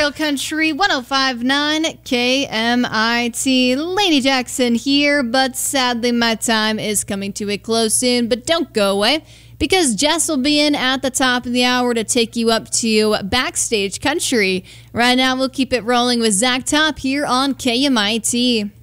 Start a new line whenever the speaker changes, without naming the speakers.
Real Country 105.9 KMIT. Lady Jackson here, but sadly my time is coming to a close soon. But don't go away, because Jess will be in at the top of the hour to take you up to Backstage Country. Right now we'll keep it rolling with Zach Top here on KMIT.